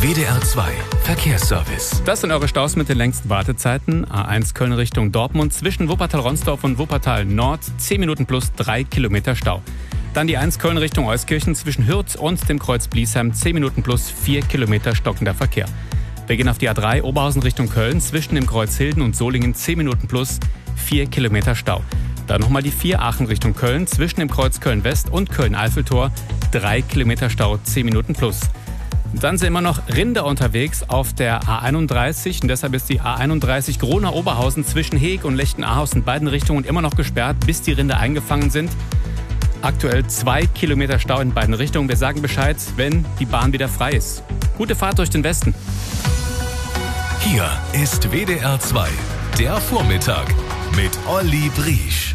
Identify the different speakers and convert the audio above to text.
Speaker 1: WDR 2 Verkehrsservice.
Speaker 2: Das sind eure Staus mit den längsten Wartezeiten. A1 Köln Richtung Dortmund zwischen Wuppertal-Ronsdorf und Wuppertal Nord 10 Minuten plus 3 Kilometer Stau. Dann die 1 Köln Richtung Euskirchen zwischen Hürth und dem Kreuz Bliesheim 10 Minuten plus 4 Kilometer stockender Verkehr. Wir gehen auf die A3 Oberhausen Richtung Köln zwischen dem Kreuz Hilden und Solingen 10 Minuten plus 4 Kilometer Stau. Dann nochmal die 4 Aachen Richtung Köln zwischen dem Kreuz Köln West und Köln-Eiffeltor 3 Kilometer Stau 10 Minuten plus. Dann sind immer noch Rinder unterwegs auf der A31 und deshalb ist die A31 Gronau-Oberhausen zwischen Heeg und Lechten-Ahaus in beiden Richtungen immer noch gesperrt, bis die Rinder eingefangen sind. Aktuell 2 Kilometer Stau in beiden Richtungen. Wir sagen Bescheid, wenn die Bahn wieder frei ist. Gute Fahrt durch den Westen.
Speaker 1: Hier ist WDR 2, der Vormittag mit Olli Briesch.